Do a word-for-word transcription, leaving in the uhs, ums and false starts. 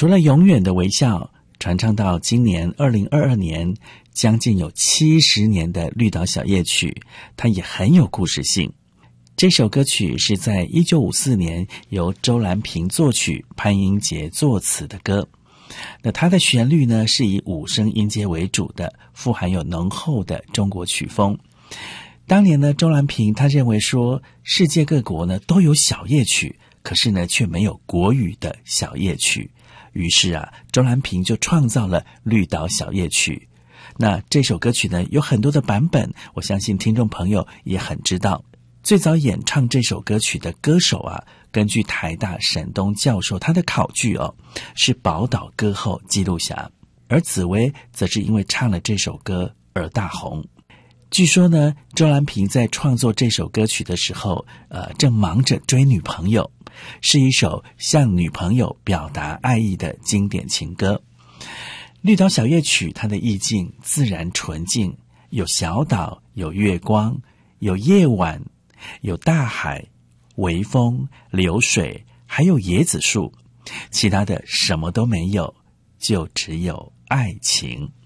除了永远的微笑，传唱到今年二零二二年，将近有七十年的绿岛小夜曲，它也很有故事性。这首歌曲是在一九五四年由周兰萍作曲，潘英杰作词的歌。那它的旋律呢，是以五声音阶为主的，富含有浓厚的中国曲风。当年呢，周兰萍他认为说，世界各国呢都有小夜曲，可是呢却没有国语的小夜曲。于是啊，周兰萍就创造了绿岛小夜曲。那这首歌曲呢有很多的版本，我相信听众朋友也很知道。最早演唱这首歌曲的歌手啊，根据台大沈东教授他的考据哦，是宝岛歌后纪录霞，而紫薇则是因为唱了这首歌而大红。据说呢，周兰萍在创作这首歌曲的时候，呃，正忙着追女朋友，是一首向女朋友表达爱意的经典情歌。绿岛小夜曲它的意境自然纯净，有小岛，有月光，有夜晚，有大海，微风，流水，还有椰子树，其他的什么都没有，就只有爱情。